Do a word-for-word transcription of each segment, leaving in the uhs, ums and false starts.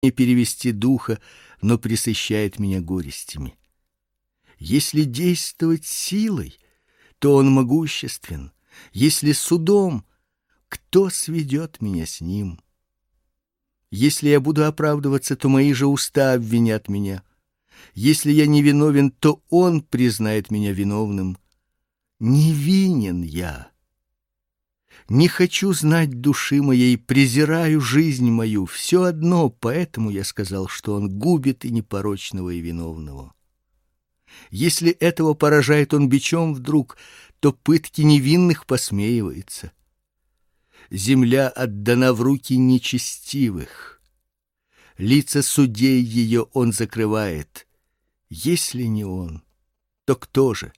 не перевести духа, но пресыщает меня горестями. Если действовать силой, то он могуществен. Если судом, кто сведет меня с ним? Если я буду оправдываться, то мои же уста обвинят меня. Если я невиновен, то он признает меня виновным. Невинен я. Не хочу знать души моей, презираю жизнь мою. Все одно, поэтому я сказал, что он губит и непорочного, и виновного. Если этого поражает он бичом вдруг, то пытки невинных посмеивается. Земля отдана в руки нечестивых. Лица судей ее он закрывает. Если не он, то кто же?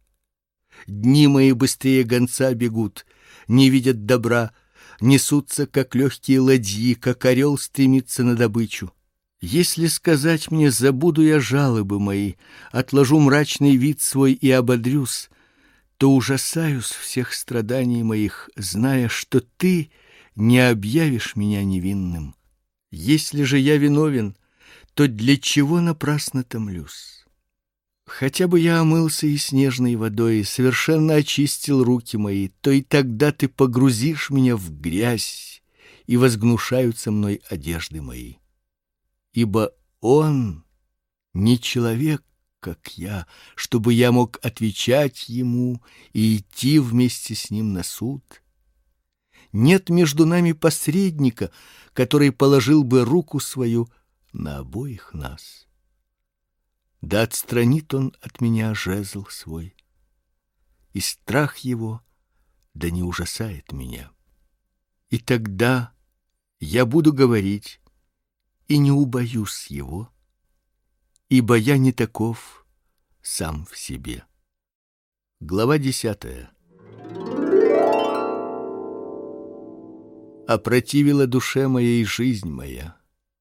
Дни мои быстрее гонца бегут, не видят добра, несутся, как легкие ладьи, как орел стремится на добычу. Если сказать мне, забуду я жалобы мои, отложу мрачный вид свой и ободрюсь, то ужасаюсь всех страданий моих, зная, что ты не объявишь меня невинным. Если же я виновен, то для чего напрасно томлюсь? Хотя бы я омылся и снежной водой, и совершенно очистил руки мои, то и тогда ты погрузишь меня в грязь, и возгнушаются мной одежды мои. Ибо он не человек, как я, чтобы я мог отвечать ему и идти вместе с ним на суд. Нет между нами посредника, который положил бы руку свою на обоих нас. Да отстранит он от меня жезл свой, и страх его да не ужасает меня. И тогда я буду говорить, и не убоюсь его, ибо я не таков сам в себе. Глава десятая. Опротивила душе моей жизнь моя.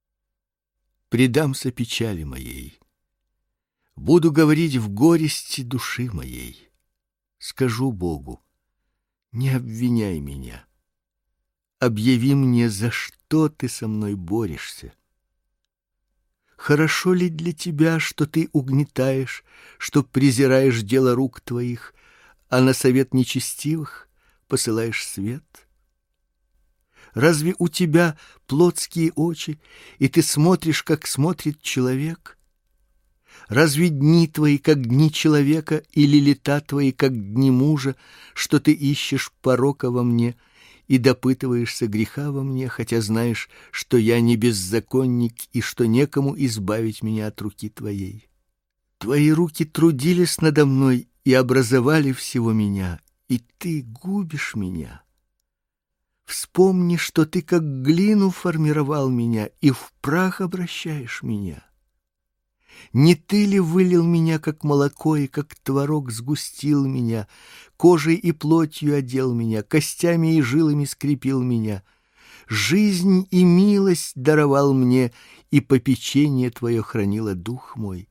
Предамся печали моей. Буду говорить в горести души моей. Скажу Богу: не обвиняй меня. Объяви мне, за что ты со мной борешься. Хорошо ли для тебя, что ты угнетаешь, что презираешь дело рук твоих, а на совет нечестивых посылаешь свет? Разве у тебя плотские очи, и ты смотришь, как смотрит человек? Разве дни твои, как дни человека, или лета твои, как дни мужа, что ты ищешь порока во мне и допытываешься греха во мне, хотя знаешь, что я не беззаконник и что некому избавить меня от руки твоей? Твои руки трудились надо мной и образовали всего меня, и ты губишь меня. Вспомни, что ты как глину формировал меня и в прах обращаешь меня. Не ты ли вылил меня, как молоко, и как творог сгустил меня, кожей и плотью одел меня, костями и жилами скрепил меня, жизнь и милость даровал мне, и попечение твое хранило дух мой?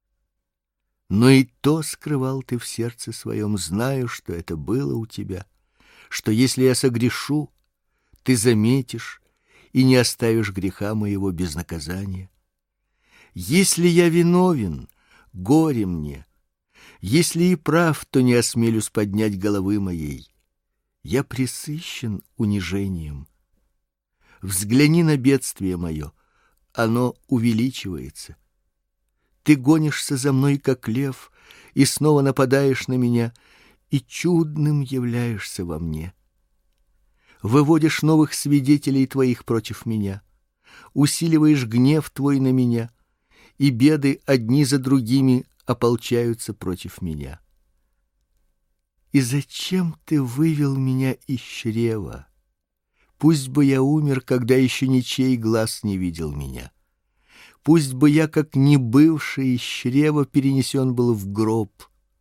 Но и то скрывал ты в сердце своем, знаю, что это было у тебя, что если я согрешу, ты заметишь и не оставишь греха моего без наказания. Если я виновен, горе мне. Если и прав, то не осмелюсь поднять головы моей. Я пресыщен унижением. Взгляни на бедствие мое, оно увеличивается. Ты гонишься за мной, как лев, и снова нападаешь на меня, и чудным являешься во мне. Выводишь новых свидетелей твоих против меня, усиливаешь гнев твой на меня, и беды одни за другими ополчаются против меня. И зачем ты вывел меня из чрева? Пусть бы я умер, когда еще ничей глаз не видел меня. Пусть бы я, как не бывший из чрева, перенесен был в гроб.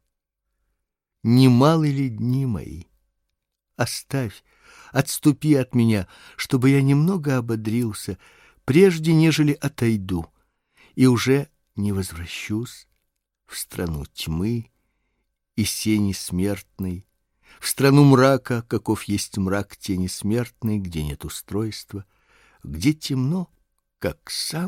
Немалы ли дни мои? Оставь, отступи от меня, чтобы я немного ободрился, прежде нежели отойду, и уже не возвращусь в страну тьмы и сени смертной, в страну мрака, каков есть мрак тени смертной, где нет устройства, где темно как сам